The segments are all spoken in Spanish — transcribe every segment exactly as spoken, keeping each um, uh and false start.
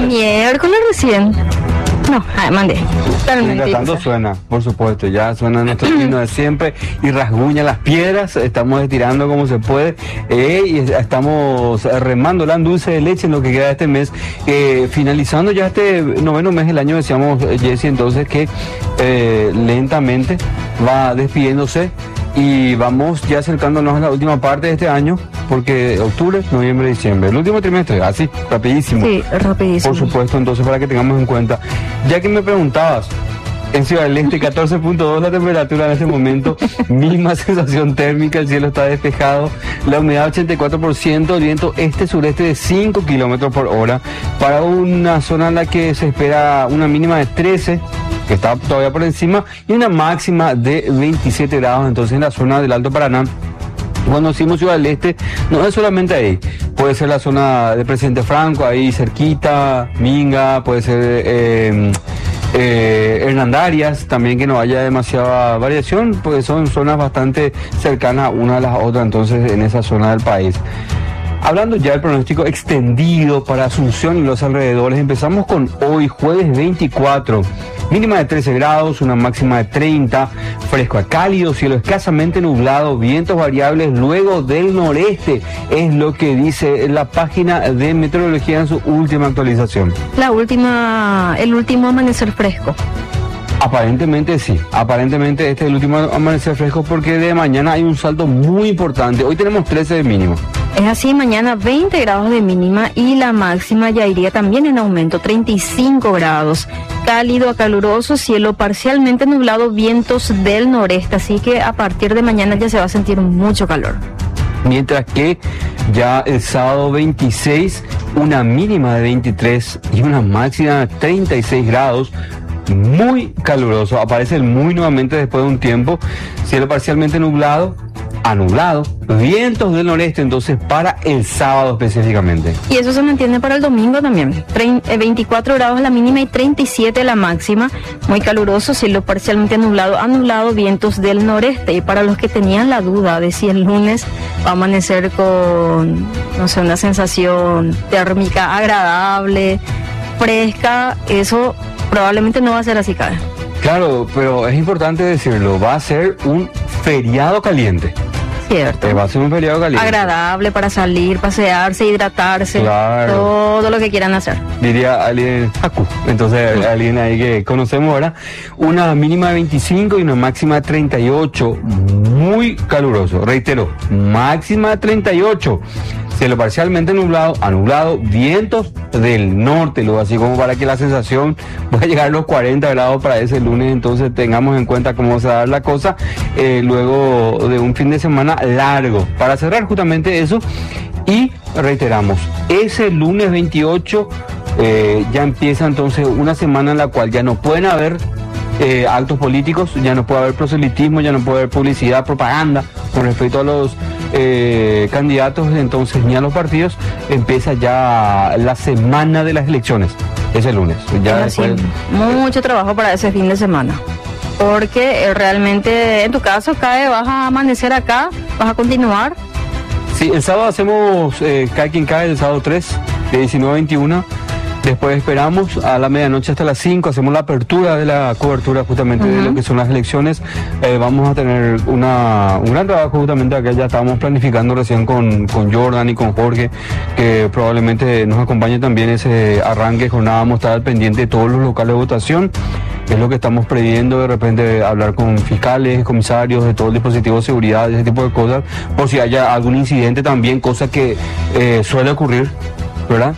miércoles recién. No, ay, mandé. Mientras tanto suena, por supuesto, ya suena nuestro himno de siempre y rasguña las piedras, estamos estirando como se puede eh, y estamos remando la dulce de leche en lo que queda de este mes, eh, finalizando ya este noveno mes del año, decíamos Jessy, entonces que eh, lentamente va despidiéndose y vamos ya acercándonos a la última parte de este año, porque octubre, noviembre, diciembre, el último trimestre, así, rapidísimo. Sí, rapidísimo. Por supuesto, entonces para que tengamos en cuenta. Ya que me preguntabas, en Ciudad del Este catorce punto dos la temperatura en este momento, misma sensación térmica, el cielo está despejado, la humedad ochenta y cuatro por ciento, el viento este-sureste de cinco kilómetros por hora, para una zona en la que se espera una mínima de trece, que está todavía por encima, y una máxima de veintisiete grados, entonces en la zona del Alto Paraná. Cuando decimos Ciudad del Este, no es solamente ahí, puede ser la zona de Presidente Franco, ahí cerquita, Minga, puede ser eh, eh, Hernandarias, también que no haya demasiada variación, porque son zonas bastante cercanas una a las otras, entonces en esa zona del país. Hablando ya del pronóstico extendido para Asunción y los alrededores, empezamos con hoy, jueves veinticuatro, mínima de trece grados, una máxima de treinta, fresco a cálido, cielo escasamente nublado, vientos variables luego del noreste, es lo que dice la página de meteorología en su última actualización. La última, el último amanecer fresco. Aparentemente sí, aparentemente este es el último amanecer fresco porque de mañana hay un salto muy importante, hoy tenemos trece de mínimo. Es así, mañana veinte grados de mínima y la máxima ya iría también en aumento, treinta y cinco grados. Cálido a caluroso, cielo parcialmente nublado, vientos del noreste, así que a partir de mañana ya se va a sentir mucho calor. Mientras que ya el sábado veintiséis, una mínima de veintitrés y una máxima de treinta y seis grados. Muy caluroso, aparece el muy nuevamente después de un tiempo, cielo parcialmente nublado, a nublado, vientos del noreste, entonces para el sábado específicamente. Y eso se mantiene para el domingo también, veinticuatro grados la mínima y treinta y siete la máxima, muy caluroso, cielo parcialmente nublado, a nublado, vientos del noreste. Y para los que tenían la duda de si el lunes va a amanecer con, no sé, una sensación térmica agradable, fresca, eso probablemente no va a ser así, cara. Claro, pero es importante decirlo, va a ser un feriado caliente. Cierto. Eh, va a ser un feriado caliente. Agradable para salir, pasearse, hidratarse, claro. Todo lo que quieran hacer. Diría alguien, Haku, entonces alguien ahí que conocemos ahora, una mínima de veinticinco y una máxima de treinta y ocho, muy caluroso, reitero, máxima de treinta y ocho. Cielo parcialmente nublado, a nublado, vientos del norte, luego así como para que la sensación va a llegar a los cuarenta grados para ese lunes, entonces tengamos en cuenta cómo se va a dar la cosa, eh, luego de un fin de semana largo. Para cerrar justamente eso, y reiteramos, ese lunes veintiocho eh, ya empieza entonces una semana en la cual ya no pueden haber Eh, actos políticos, ya no puede haber proselitismo, ya no puede haber publicidad, propaganda con respecto a los eh, candidatos, entonces ni a los partidos. Empieza ya la semana de las elecciones, ese lunes. Ya después... Mucho trabajo para ese fin de semana, porque eh, realmente en tu caso, Cae, vas a amanecer acá, vas a continuar. Sí, el sábado hacemos eh, Cae quien cae, el sábado tres, de diecinueve a veintiuno. Después esperamos a la medianoche hasta las cinco, hacemos la apertura de la cobertura justamente uh-huh. de lo que son las elecciones. Eh, vamos a tener una, un gran trabajo justamente acá, ya estábamos planificando recién con, con Jordan y con Jorge, que probablemente nos acompañe también ese arranque de jornada. Vamos a estar al pendiente de todos los locales de votación. Es lo que estamos previendo, de repente hablar con fiscales, comisarios, de todo el dispositivo de seguridad, ese tipo de cosas, por si haya algún incidente también, cosa que eh, suele ocurrir, ¿verdad?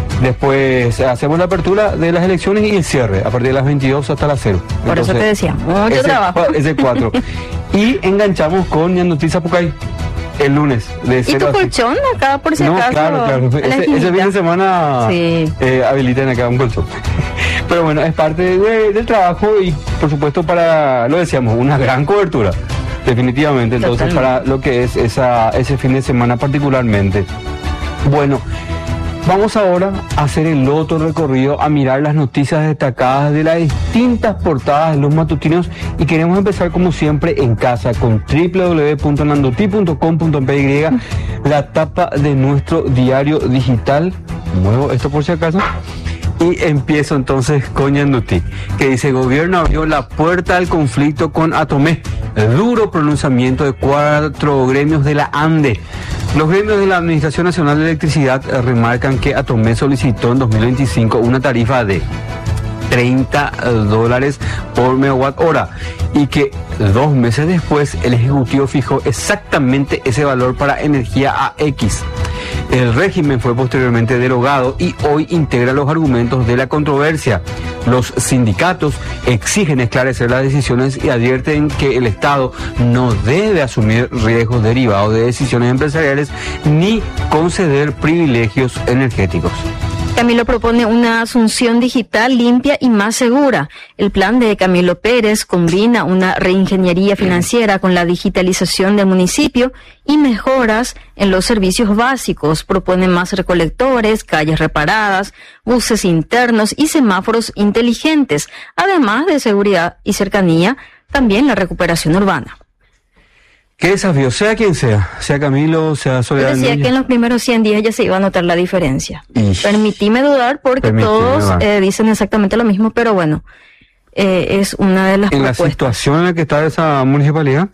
Después hacemos la apertura de las elecciones y el cierre, a partir de las veintidós hasta las cero. Por Entonces, eso te decía, mucho ese, trabajo. Ese cuatro. Y enganchamos con Ñandutí Zapucay el lunes. De ¿Y tu colchón acá, por si no, acaso? Claro, claro. Ese, ese fin de semana sí. eh, habilitan acá un colchón. Pero bueno, es parte de, del trabajo y por supuesto para, lo decíamos, una gran cobertura. Definitivamente, entonces Totalmente. Para lo que es esa, ese fin de semana particularmente. Bueno, vamos ahora a hacer el otro recorrido, a mirar las noticias destacadas de las distintas portadas de los matutinos, y queremos empezar como siempre en casa con doble u doble u doble u punto nandotí punto com punto pe ye, la tapa de nuestro diario digital, muevo esto por si acaso, Y empiezo entonces con Yanduti, que dice: gobierno abrió la puerta al conflicto con Atomé. El duro pronunciamiento de cuatro gremios de la ANDE. Los gremios de la Administración Nacional de Electricidad eh, remarcan que Atomé solicitó en dos mil veinticinco una tarifa de treinta dólares por megawatt hora y que dos meses después el Ejecutivo fijó exactamente ese valor para energía A X. El régimen fue posteriormente derogado y hoy integra los argumentos de la controversia. Los sindicatos exigen esclarecer las decisiones y advierten que el Estado no debe asumir riesgos derivados de decisiones empresariales ni conceder privilegios energéticos. Camilo propone una Asunción digital limpia y más segura. El plan de Camilo Pérez combina una reingeniería financiera con la digitalización del municipio y mejoras en los servicios básicos. Propone más recolectores, calles reparadas, buses internos y semáforos inteligentes, además de seguridad y cercanía, también la recuperación urbana. ¿Qué desafío? Sea quien sea, sea Camilo, sea Soledad. Yo decía que en los primeros cien días ya se iba a notar la diferencia. Ish. Permitíme dudar porque Permitíme todos dudar. Eh, dicen exactamente lo mismo, pero bueno, eh, es una de las en propuestas. En la situación en la que está esa municipalidad,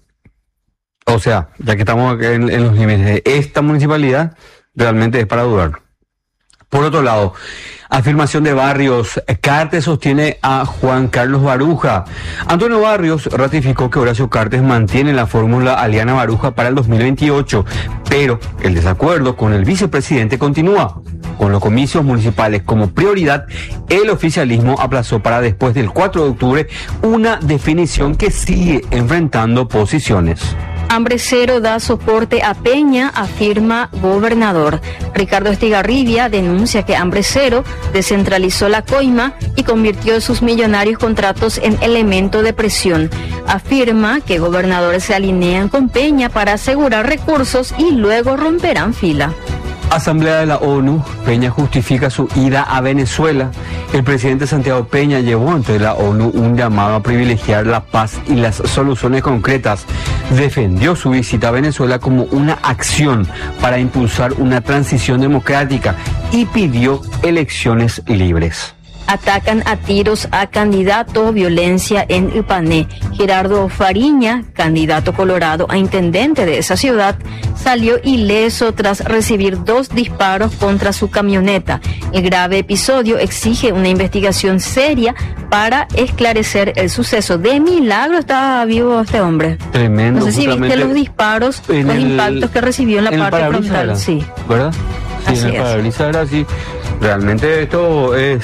o sea, ya que estamos en, en los límites de esta municipalidad, realmente es para dudar. Por otro lado, afirmación de Barrios. Cartes sostiene a Juan Carlos Baruja. Antonio Barrios ratificó que Horacio Cartes mantiene la fórmula Aliana Baruja para el dos mil veintiocho, pero el desacuerdo con el vicepresidente continúa. Con los comicios municipales como prioridad, el oficialismo aplazó para después del cuatro de octubre una definición que sigue enfrentando posiciones. Hambre cero da soporte a Peña, afirma gobernador. Ricardo Estigarribia denuncia que Hambre Cero descentralizó la coima y convirtió sus millonarios contratos en elemento de presión. Afirma que gobernadores se alinean con Peña para asegurar recursos y luego romperán fila. Asamblea de la ONU, Peña justifica su ida a Venezuela. El presidente Santiago Peña llevó ante la ONU un llamado a privilegiar la paz y las soluciones concretas. Defendió su visita a Venezuela como una acción para impulsar una transición democrática y pidió elecciones libres. Atacan a tiros a candidato, violencia en Ipané. Gerardo Fariña, candidato colorado a intendente de esa ciudad, salió ileso tras recibir dos disparos contra su camioneta. El grave episodio exige una investigación seria para esclarecer el suceso. De milagro estaba vivo este hombre. Tremendo. No sé si viste los disparos, los el, impactos que recibió en la en parte frontal. Era, sí. ¿Verdad? Sí, así en el parabrisas era así. Realmente esto es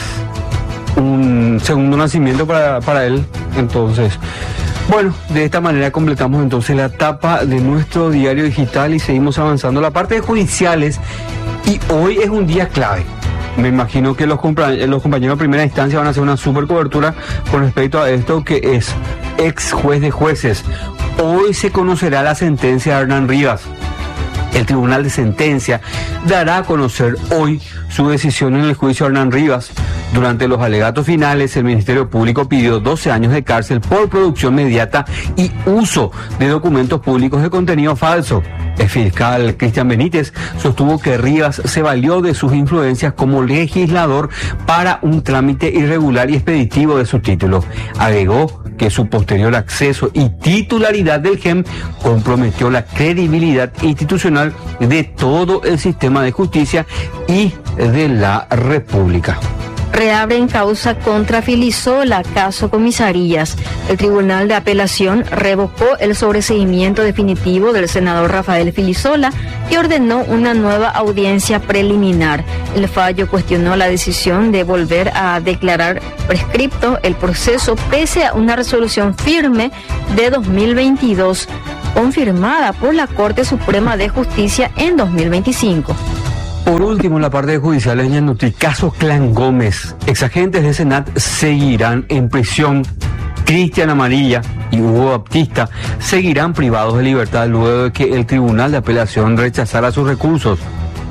un segundo nacimiento para, para él. Entonces, bueno, de esta manera completamos entonces la etapa de nuestro diario digital y seguimos avanzando la parte de judiciales. Y hoy es un día clave. Me imagino que los, los compañeros de primera instancia van a hacer una super cobertura con respecto a esto, que es ex juez de jueces. Hoy se conocerá la sentencia de Hernán Rivas. El Tribunal de Sentencia dará a conocer hoy su decisión en el juicio a Hernán Rivas. Durante los alegatos finales, el Ministerio Público pidió doce años de cárcel por producción mediata y uso de documentos públicos de contenido falso. El fiscal Cristian Benítez sostuvo que Rivas se valió de sus influencias como legislador para un trámite irregular y expeditivo de su título. Agregó que su posterior acceso y titularidad del G E M comprometió la credibilidad institucional de todo el sistema de justicia y de la República. Reabren causa contra Filisola, caso comisarías. El Tribunal de Apelación revocó el sobreseimiento definitivo del senador Rafael Filisola y ordenó una nueva audiencia preliminar. El fallo cuestionó la decisión de volver a declarar prescripto el proceso pese a una resolución firme de dos mil veintidós, confirmada por la Corte Suprema de Justicia en dos mil veinticinco. Por último, en la parte judicial, en el caso Clan Gómez, exagentes de Senat seguirán en prisión. Cristian Amarilla y Hugo Baptista seguirán privados de libertad luego de que el Tribunal de Apelación rechazara sus recursos.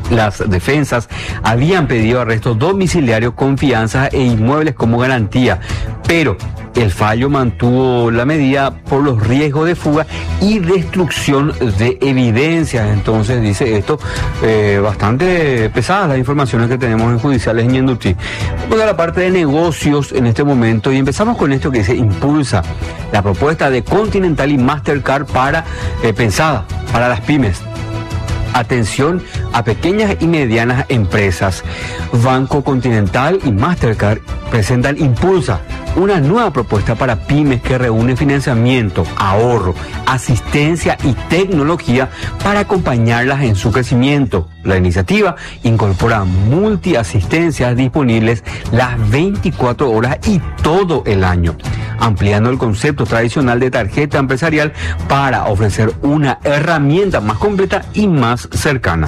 Las defensas habían pedido arrestos domiciliarios con fianzas e inmuebles como garantía, pero el fallo mantuvo la medida por los riesgos de fuga y destrucción de evidencias. Entonces dice esto, eh, bastante pesadas las informaciones que tenemos en judiciales en Ñandutí. Vamos a la parte de negocios en este momento y empezamos con esto que dice: impulsa la propuesta de Continental y Mastercard para eh, pensada para las pymes. Atención a pequeñas y medianas empresas. Banco Continental y Mastercard presentan Impulsa, una nueva propuesta para pymes que reúne financiamiento, ahorro, asistencia y tecnología para acompañarlas en su crecimiento. La iniciativa incorpora multiasistencias disponibles las veinticuatro horas y todo el año, ampliando el concepto tradicional de tarjeta empresarial para ofrecer una herramienta más completa y más cercana.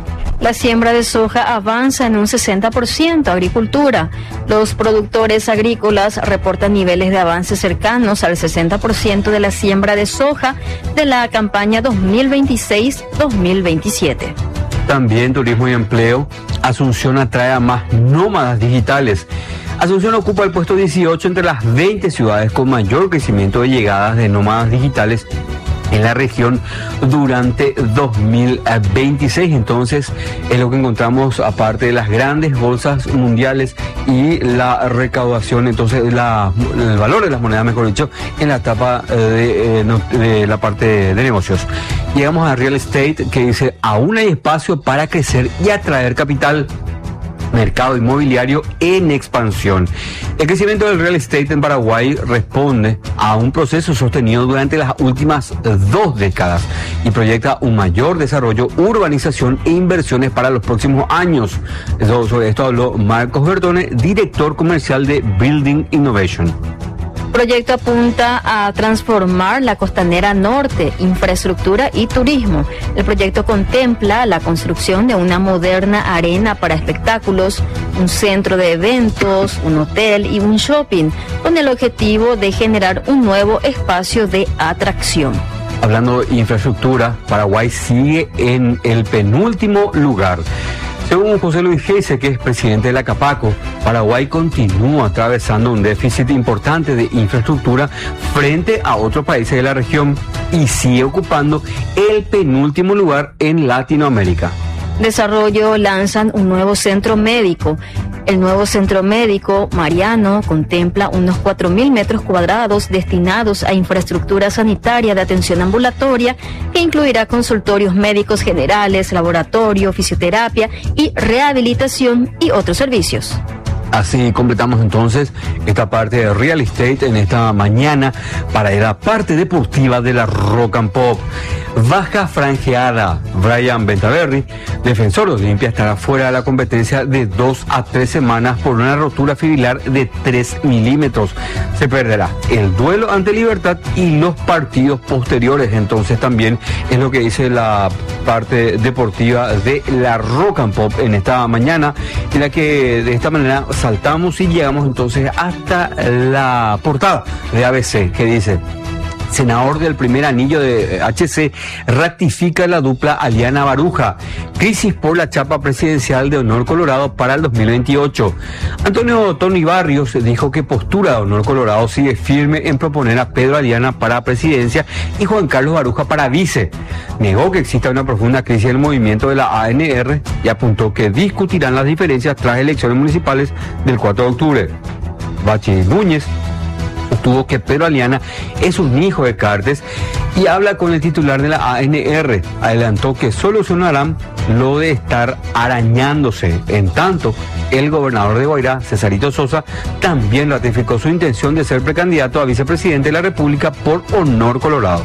La siembra de soja avanza en un sesenta por ciento. Agricultura. Los productores agrícolas reportan niveles de avance cercanos al sesenta por ciento de la siembra de soja de la campaña dos mil veintiséis dos mil veintisiete. También turismo y empleo. Asunción atrae a más nómadas digitales. Asunción ocupa el puesto dieciocho entre las veinte ciudades con mayor crecimiento de llegadas de nómadas digitales en la región durante dos mil veintiséis. Entonces es lo que encontramos, aparte de las grandes bolsas mundiales y la recaudación, entonces la, el valor de las monedas, mejor dicho, en la etapa de, de la parte de negocios. Llegamos a real estate, que dice: aún hay espacio para crecer y atraer capital. Mercado inmobiliario en expansión. El crecimiento del real estate en Paraguay responde a un proceso sostenido durante las últimas dos décadas y proyecta un mayor desarrollo, urbanización e inversiones para los próximos años. Eso, sobre esto habló Marcos Bertone, director comercial de Building Innovation. El proyecto apunta a transformar la costanera norte, infraestructura y turismo. El proyecto contempla la construcción de una moderna arena para espectáculos, un centro de eventos, un hotel y un shopping, con el objetivo de generar un nuevo espacio de atracción. Hablando de infraestructura, Paraguay sigue en el penúltimo lugar. Según José Luis Geise, que es presidente de la CAPACO, Paraguay continúa atravesando un déficit importante de infraestructura frente a otros países de la región y sigue ocupando el penúltimo lugar en Latinoamérica. Desarrollo lanzan un nuevo centro médico. El nuevo centro médico Mariano contempla unos cuatro mil metros cuadrados destinados a infraestructura sanitaria de atención ambulatoria, que incluirá consultorios médicos generales, laboratorio, fisioterapia y rehabilitación y otros servicios. Así completamos entonces esta parte de real estate en esta mañana para ir a la parte deportiva de la Rock and Pop. Baja franjeada. Brian Bentaberry, defensor de Olimpia, estará fuera de la competencia de dos a tres semanas por una rotura fibrilar de tres milímetros. Se perderá el duelo ante Libertad y los partidos posteriores. Entonces también es lo que dice la parte deportiva de la Rock and Pop en esta mañana, en la que de esta manera saltamos y llegamos entonces hasta la portada de A B C, que dice: senador del primer anillo de H C ratifica la dupla Aliana Baruja. Crisis por la chapa presidencial de Honor Colorado para el dos mil veintiocho. Antonio Tony Barrios dijo que postura de Honor Colorado sigue firme en proponer a Pedro Aliana para presidencia y Juan Carlos Baruja para vice. Negó que exista una profunda crisis en el movimiento de la A N R y apuntó que discutirán las diferencias tras elecciones municipales del cuatro de octubre. Bachi Núñez sostuvo que Pedro Aliana es un hijo de Cartes y habla con el titular de la A N R. Adelantó que solucionarán lo de estar arañándose. En tanto, el gobernador de Guairá, Cesarito Sosa, también ratificó su intención de ser precandidato a vicepresidente de la República por Honor Colorado.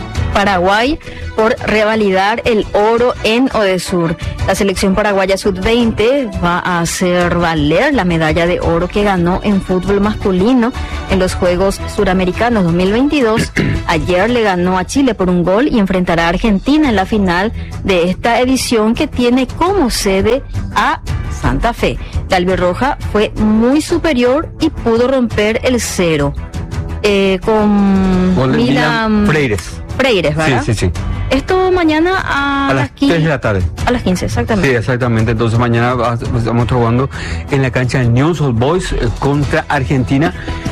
Paraguay por revalidar el oro en Odesur. La selección paraguaya sub veinte va a hacer valer la medalla de oro que ganó en fútbol masculino en los Juegos Suramericanos dos mil veintidós. Ayer le ganó a Chile por un gol y enfrentará a Argentina en la final de esta edición, que tiene como sede a Santa Fe. La albirroja fue muy superior y pudo romper el cero. Eh, con Milan Freires. Freires, ¿verdad? Sí, sí, sí. Esto mañana a, A las tres de la tarde. A las quince, exactamente. Sí, exactamente. Entonces mañana va- estamos jugando en la cancha de Newell's Old Boys eh, contra Argentina,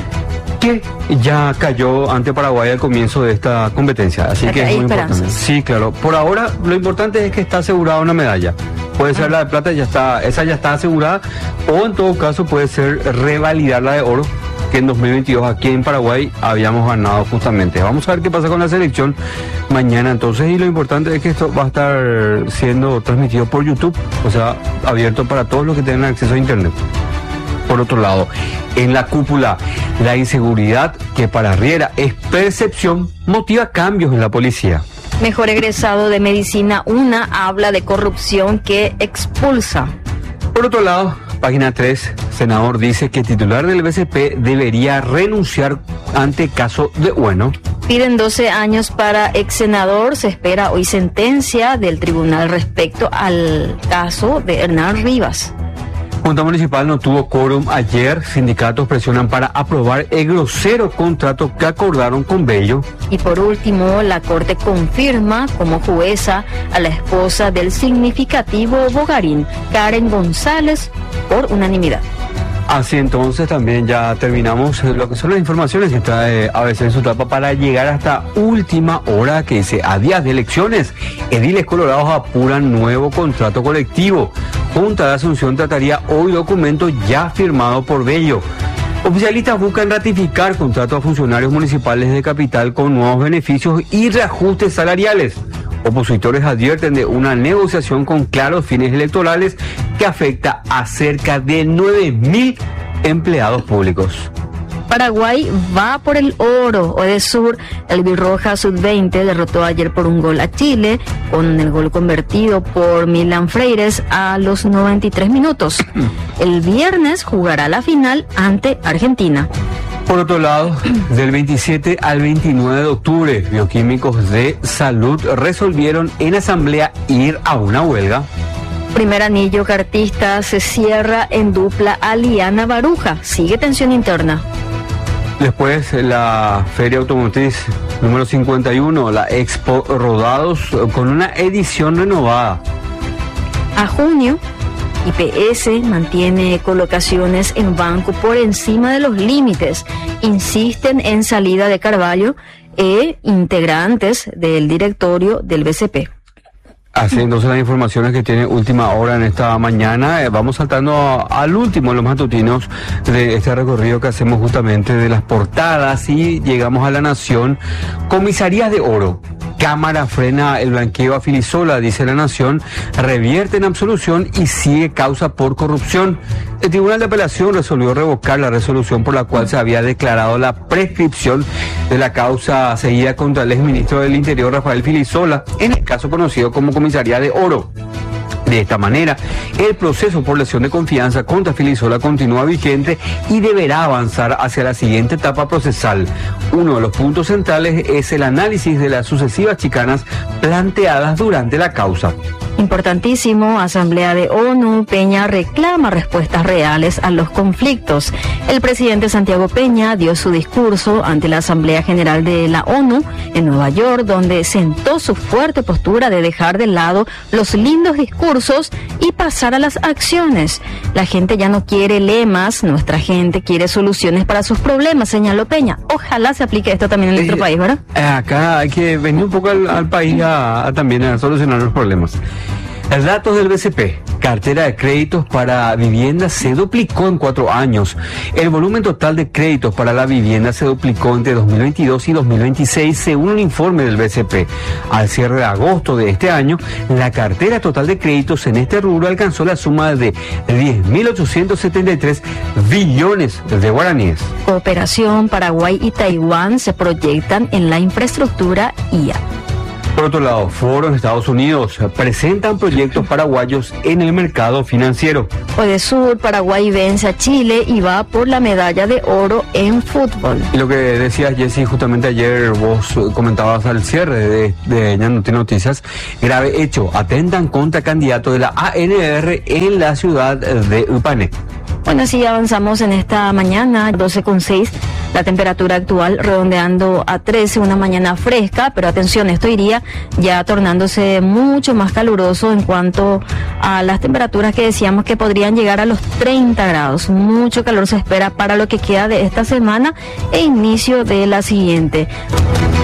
que ya cayó ante Paraguay al comienzo de esta competencia. Así O sea, que que es hay muy esperanzas. importante. Sí, claro. Por ahora lo importante es que está asegurada una medalla. Puede ser la de plata, ya está, esa ya está asegurada, o en todo caso puede ser revalidar la de oro, que en dos mil veintidós aquí en Paraguay habíamos ganado justamente. Vamos a ver qué pasa con la selección mañana entonces, y lo importante es que esto va a estar siendo transmitido por YouTube, o sea, abierto para todos los que tengan acceso a internet. Por otro lado, en la cúpula, la inseguridad, que para Riera es percepción, motiva cambios en la policía. Mejor egresado de medicina, una habla de corrupción que expulsa. Por otro lado, página tres, senador dice que titular del B C P debería renunciar ante caso de bueno. Piden doce años para ex senador. Se espera hoy sentencia del tribunal respecto al caso de Hernán Rivas. Junta Municipal no tuvo quórum ayer. Sindicatos presionan para aprobar el grosero contrato que acordaron con Bello. Y por último, la Corte confirma como jueza a la esposa del significativo Bogarín, Karen González, por unanimidad. Así entonces también ya terminamos lo que son las informaciones que trae A B C en su tapa para llegar hasta última hora, que dice: a días de elecciones, ediles colorados apuran nuevo contrato colectivo. Junta de Asunción trataría hoy documento ya firmado por Bello. Oficialistas buscan ratificar contrato a funcionarios municipales de capital con nuevos beneficios y reajustes salariales. Opositores advierten de una negociación con claros fines electorales que afecta a cerca de nueve mil empleados públicos. Paraguay va por el oro. Odesur, el Birroja sub veinte, derrotó ayer por un gol a Chile, con el gol convertido por Milan Freires a los noventa y tres minutos. El viernes jugará la final ante Argentina. Por otro lado, del veintisiete al veintinueve de octubre, bioquímicos de salud resolvieron en asamblea ir a una huelga. Primer anillo cartista se cierra en dupla Aliana Baruja. Sigue tensión interna. Después, la Feria Automotriz número cincuenta y uno, la Expo Rodados, con una edición renovada. A junio, I P S mantiene colocaciones en banco por encima de los límites. Insisten en salida de Carvalho e integrantes del directorio del B C P. Así entonces las informaciones que tiene última hora en esta mañana. Eh, vamos saltando a- al último, los matutinos de este recorrido que hacemos justamente de las portadas, y llegamos a La Nación. Comisarías de oro. Cámara frena el blanqueo a Filisola, dice La Nación. Revierte en absolución y sigue causa por corrupción. El Tribunal de Apelación resolvió revocar la resolución por la cual se había declarado la prescripción de la causa seguida contra el exministro del Interior, Rafael Filisola, en el caso conocido como Comisaría de Oro. De esta manera, el proceso por lesión de confianza contra Filisola continúa vigente y deberá avanzar hacia la siguiente etapa procesal. Uno de los puntos centrales es el análisis de las sucesivas chicanas planteadas durante la causa. Importantísimo, Asamblea de ONU, Peña reclama respuestas reales a los conflictos. El presidente Santiago Peña dio su discurso ante la Asamblea General de la ONU en Nueva York, donde sentó su fuerte postura de dejar de lado los lindos discursos y pasar a las acciones. La gente ya no quiere lemas, nuestra gente quiere soluciones para sus problemas, señaló Peña. Ojalá se aplique esto también en nuestro Eh, país, ¿verdad? eh, Acá hay que venir un poco al, al país a, a también a solucionar los problemas. Datos del B C P. Cartera de créditos para vivienda se duplicó en cuatro años. El volumen total de créditos para la vivienda se duplicó entre dos mil veintidós y dos mil veintiséis, según un informe del B C P. Al cierre de agosto de este año, la cartera total de créditos en este rubro alcanzó la suma de diez mil ochocientos setenta y tres billones de guaraníes. Cooperación, Paraguay y Taiwán se proyectan en la infraestructura I A. Por otro lado, Foro en Estados Unidos presentan proyectos paraguayos en el mercado financiero. Odesur, Paraguay vence a Chile y va por la medalla de oro en fútbol. Y lo que decías, Jessy, justamente ayer vos comentabas al cierre de, de Ñandoti Noticias, grave hecho, atentan contra candidato de la A N R en la ciudad de Upané. Bueno, así avanzamos en esta mañana, doce con seis. La temperatura actual redondeando a trece, una mañana fresca, pero atención, esto iría ya tornándose mucho más caluroso en cuanto a las temperaturas que decíamos que podrían llegar a los treinta grados. Mucho calor se espera para lo que queda de esta semana e inicio de la siguiente.